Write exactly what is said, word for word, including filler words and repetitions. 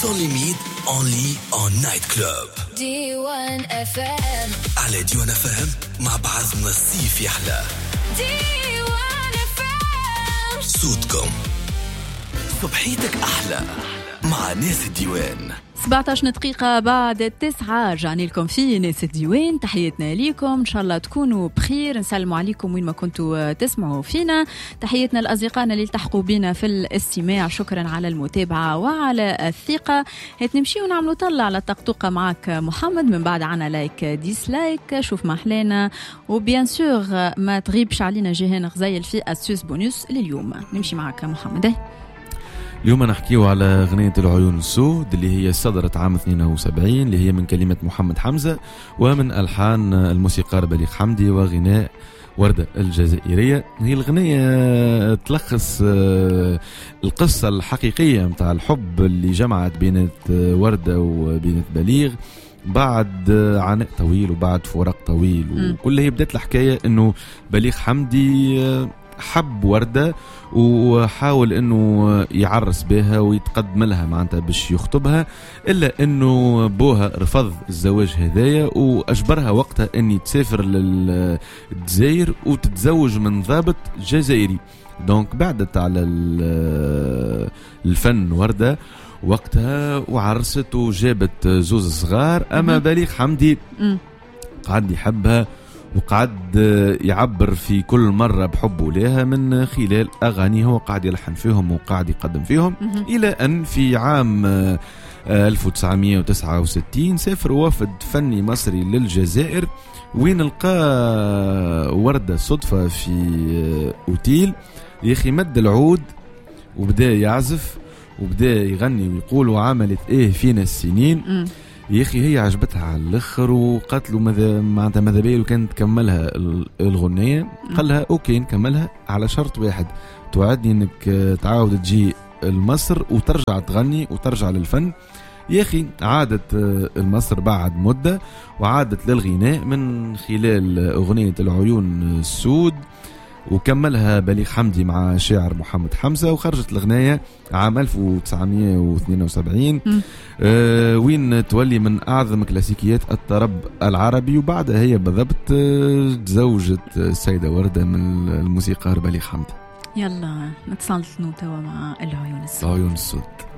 Sans limite, en lit, en night club. دي وان اف ام. على دي وان اف ام مع بعضنا الصيف يحلى. دي وان اف ام. صوتكم صبحيتك أحلى مع ناس الديوان. سبعة عشر دقيقة بعد التسعة رجعنا لكم في ناس الديوان. تحياتنا ليكم، إن شاء الله تكونوا بخير. نسلموا عليكم وين ما كنتوا تسمعوا فينا. تحياتنا لأصدقائنا اللي التحقوا بنا في الاستماع، شكرا على المتابعة وعلى الثقة. هات نمشي ونعملوا طلع على الطقطقة معك محمد، من بعد عنا لايك ديسلايك، شوف ما حلانا، وبيان سور ما تغيبش علينا جيهان غزيل في أسوس بونوس لليوم. نمشي معك محمد. اليوم نحكيو على غنية العيون السود اللي هي صدرت عام اثنين وسبعين، اللي هي من كلمة محمد حمزة ومن ألحان الموسيقار بليغ حمدي وغناء وردة الجزائرية. هي الغنية تلخص القصة الحقيقية متاع الحب اللي جمعت بين وردة وبين بليغ بعد عناء طويل وبعد فراق طويل. وكل هي بدأت الحكاية انه بليغ حمدي حب وردة وحاول انه يعرس بها ويتقدم لها معناتها باش يخطبها، الا انه بوها رفض الزواج هذايا واجبرها وقتها اني تسافر للجزائر وتتزوج من ضابط جزائري. دونك بعدت على الفن وردة وقتها وعرست وجابت زوز صغار. اما بليغ حمدي قعد يحبها وقعد يعبر في كل مرة بحبه لها من خلال أغانيه، هو قاعد يلحن فيهم وقاعد يقدم فيهم، إلى أن في عام ألف وتسعمائة وتسعة وستين سافر وفد فني مصري للجزائر، وين لقى وردة صدفة في أوتيل. يا أخي مد العود وبدأ يعزف وبدأ يغني ويقول وعملت إيه فينا السنين. يا أخي هي عجبتها على الآخر وقالت له ماذا معناتها ماذا بيه وكانت تكملها الغنية. قال لها أوكي نكملها على شرط واحد، توعدني أنك تعاود تجي لمصر وترجع تغني وترجع للفن. يا أخي عادت لمصر بعد مدة وعادت للغناء من خلال أغنية العيون السود، وكملها بليغ حمدي مع شاعر محمد حمزة، وخرجت الغناية عام ألف وتسعمائة واثنين وسبعين آه وين تولي من أعظم كلاسيكيات الطرب العربي. وبعدها هي بالضبط آه تزوجت السيدة وردة من الموسيقار بليغ حمدي. يلا نتصلت نوتوا مع العيون السود. العيون السود.